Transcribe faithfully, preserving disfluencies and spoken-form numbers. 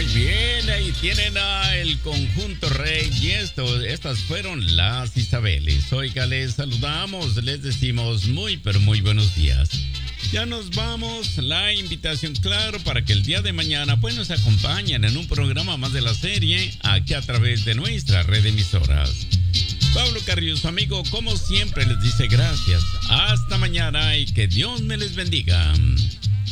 Muy bien, ahí tienen a el conjunto Rey y esto, estas fueron las Isabeles. Oiga, les saludamos, les decimos muy pero muy buenos días. Ya nos vamos, la invitación claro para que el día de mañana pues nos acompañen en un programa más de la serie aquí a través de nuestra red de emisoras. Pablo Carrillo, su amigo, como siempre les dice gracias. Hasta mañana y que Dios me les bendiga.